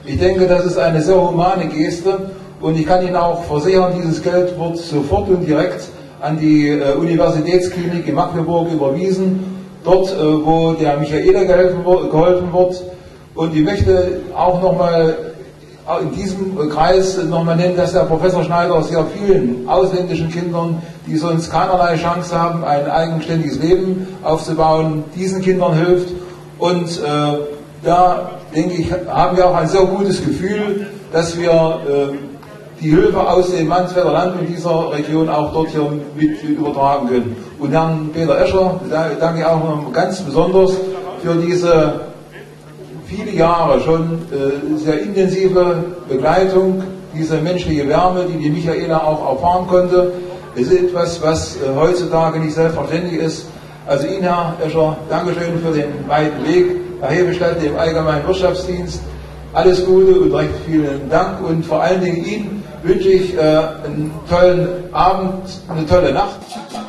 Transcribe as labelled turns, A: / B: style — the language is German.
A: Ich denke, das ist eine sehr humane Geste und ich kann Ihnen auch versichern, dieses Geld wird sofort und direkt an die Universitätsklinik in Magdeburg überwiesen, dort wo der Michaela geholfen wird. Und ich möchte auch nochmal in diesem Kreis nochmal nennen, dass der Professor Schneider sehr vielen ausländischen Kindern, die sonst keinerlei Chance haben, ein eigenständiges Leben aufzubauen, diesen Kindern hilft. Und da denke ich, haben wir auch ein sehr gutes Gefühl, dass wir die Hilfe aus dem Mansfelder Land und dieser Region auch dort hier mit übertragen können. Und Herrn Peter Escher danke ich auch noch ganz besonders für diese viele Jahre schon sehr intensive Begleitung, diese menschliche Wärme, die die Michaela auch erfahren konnte. Es ist etwas, was heutzutage nicht selbstverständlich ist. Also Ihnen, Herr Escher, Dankeschön für den weiten Weg. Herr Hebestadt, dem Allgemeinen Wirtschaftsdienst, alles Gute und recht vielen Dank. Und vor allen Dingen Ihnen wünsche ich einen tollen Abend, eine tolle Nacht.